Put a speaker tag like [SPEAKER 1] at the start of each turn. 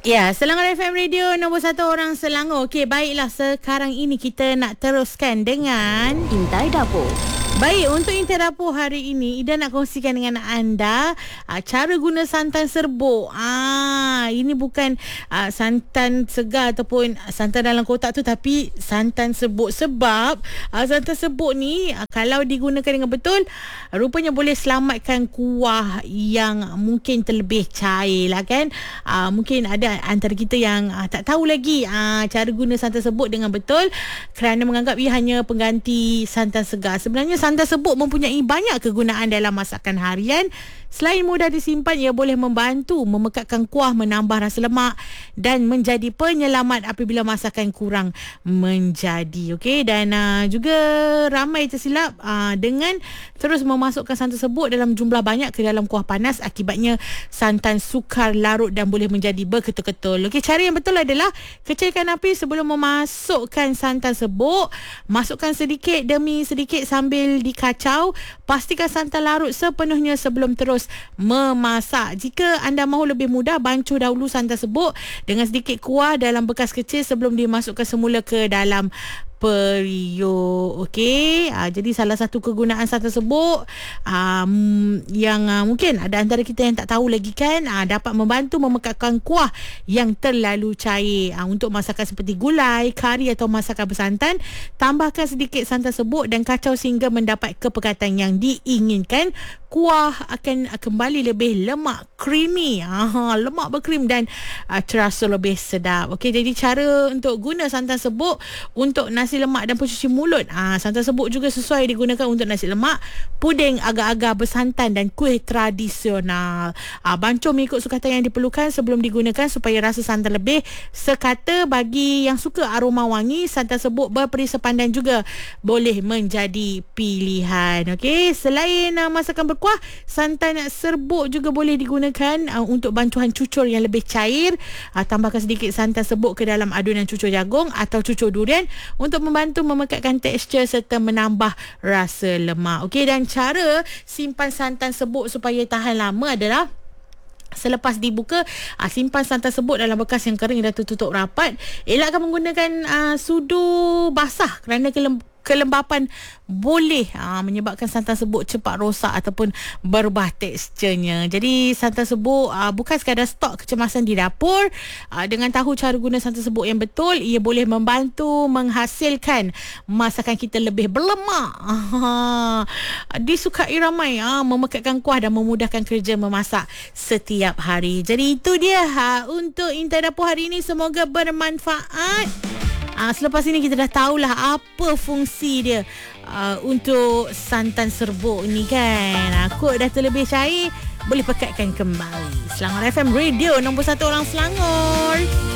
[SPEAKER 1] Ya, Selangor FM Radio nombor 1 orang Selangor. Okey, baiklah, sekarang ini kita nak teruskan dengan
[SPEAKER 2] Intai Dapur.
[SPEAKER 1] Baik, untuk Intai Dapur hari ini, Ida nak kongsikan dengan anda cara guna santan serbuk. Ini bukan santan segar ataupun santan dalam kotak tu, tapi santan serbuk. Sebab santan serbuk ni kalau digunakan dengan betul, rupanya boleh selamatkan kuah yang mungkin terlebih cair lah kan. Mungkin ada antara kita yang tak tahu lagi cara guna santan serbuk dengan betul kerana menganggap ia hanya pengganti santan segar. Sebenarnya santan serbuk mempunyai banyak kegunaan dalam masakan harian. Selain mudah disimpan, ia boleh membantu memekatkan kuah, menambah rasa lemak dan menjadi penyelamat apabila masakan kurang menjadi. Okey, dan juga ramai tersilap dengan terus memasukkan santan serbuk dalam jumlah banyak ke dalam kuah panas. Akibatnya santan sukar larut dan boleh menjadi berketul-ketul. Okey, cara yang betul adalah kecilkan api sebelum memasukkan santan serbuk. Masukkan sedikit demi sedikit sambil dikacau. Pastikan santan larut sepenuhnya sebelum terus memasak. Jika anda mahu lebih mudah, bancuh dahulu santan serbuk dengan sedikit kuah dalam bekas kecil sebelum dimasukkan semula ke dalam periuk. Okey, jadi salah satu kegunaan santan serbuk yang mungkin ada antara kita yang tak tahu lagi kan, dapat membantu memekatkan kuah yang terlalu cair. Untuk masakan seperti gulai, kari atau masakan bersantan, tambahkan sedikit santan serbuk dan kacau sehingga mendapat kepekatan yang diinginkan. Kuah akan kembali lebih lemak, creamy, lemak berkrim dan terasa lebih sedap. Okey, jadi cara untuk guna santan serbuk untuk nasi lemak dan pencuci mulut. Santan serbuk juga sesuai digunakan untuk nasi lemak, puding agar-agar bersantan dan kuih tradisional. Bancuh mengikut sukatan yang diperlukan sebelum digunakan supaya rasa santan lebih sekata. Bagi yang suka aroma wangi, santan serbuk berperisa pandan juga boleh menjadi pilihan. Okey, selain masakan berkuah, santan serbuk juga boleh digunakan untuk bantuan cucur yang lebih cair. Tambahkan sedikit santan serbuk ke dalam adunan cucur jagung atau cucur durian untuk membantu memekatkan tekstur serta menambah rasa lemak. Okey, dan cara simpan santan serbuk supaya tahan lama adalah selepas dibuka, simpan santan serbuk dalam bekas yang kering dan tertutup rapat. Elakkan menggunakan sudu basah kerana kelembapan boleh menyebabkan santan serbuk cepat rosak ataupun berubah teksturnya. Jadi santan serbuk bukan sekadar stok kecemasan di dapur. Dengan tahu cara guna santan serbuk yang betul, ia boleh membantu menghasilkan masakan kita lebih berlemak, disukai ramai, memekatkan kuah dan memudahkan kerja memasak setiap hari. Jadi itu dia untuk Intai Dapur hari ini. Semoga bermanfaat. Selepas ini kita dah tahulah apa fungsi dia untuk santan serbuk ni kan. Kuah dah terlebih cair, boleh pekatkan kembali. Selangor FM Radio nombor 1 orang Selangor.